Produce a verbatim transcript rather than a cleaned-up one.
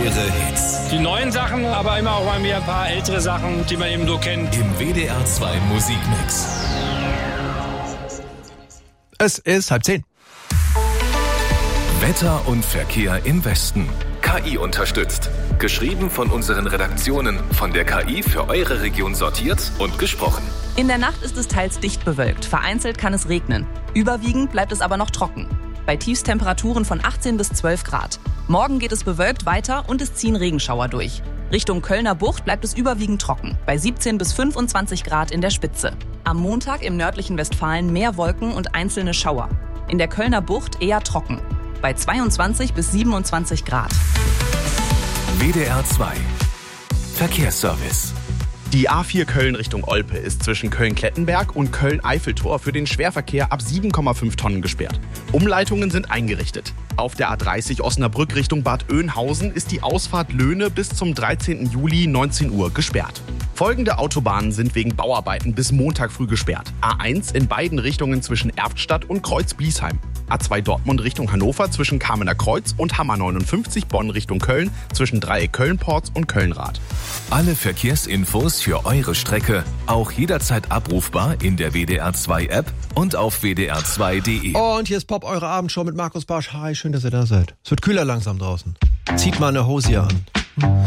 Populäre Hits. Die neuen Sachen, aber immer auch mal wieder ein paar ältere Sachen, die man eben so kennt. Im W D R zwei Musikmix. Es ist halb zehn. Wetter und Verkehr im Westen. K I unterstützt. Geschrieben von unseren Redaktionen, von der K I für eure Region sortiert und gesprochen. In der Nacht ist es teils dicht bewölkt. Vereinzelt kann es regnen. Überwiegend bleibt es aber noch trocken. Bei Tiefstemperaturen von achtzehn bis zwölf Grad. Morgen geht es bewölkt weiter und es ziehen Regenschauer durch. Richtung Kölner Bucht bleibt es überwiegend trocken. Bei siebzehn bis fünfundzwanzig Grad in der Spitze. Am Montag im nördlichen Westfalen mehr Wolken und einzelne Schauer. In der Kölner Bucht eher trocken. Bei zweiundzwanzig bis siebenundzwanzig Grad. W D R zwei Verkehrsservice. Die A vier Köln Richtung Olpe ist zwischen Köln-Klettenberg und Köln-Eiffeltor für den Schwerverkehr ab sieben Komma fünf Tonnen gesperrt. Umleitungen sind eingerichtet. Auf der A dreißig Osnabrück Richtung Bad Oeynhausen ist die Ausfahrt Löhne bis zum dreizehnten Juli neunzehn Uhr gesperrt. Folgende Autobahnen sind wegen Bauarbeiten bis Montag früh gesperrt. A eins in beiden Richtungen zwischen Erftstadt und Kreuz-Bliesheim. A zwei Dortmund Richtung Hannover zwischen Kamener Kreuz und Hammer neunundfünfzig Bonn Richtung Köln zwischen Dreieck Köln-Porz und Köln-Rad. Alle Verkehrsinfos für eure Strecke auch jederzeit abrufbar in der W D R zwei App und auf w d r zwei punkt d e. Und hier ist Pop, eure Abendshow mit Markus Barsch. Hi, schön, dass ihr da seid. Es wird kühler langsam draußen. Zieht mal eine Hose an.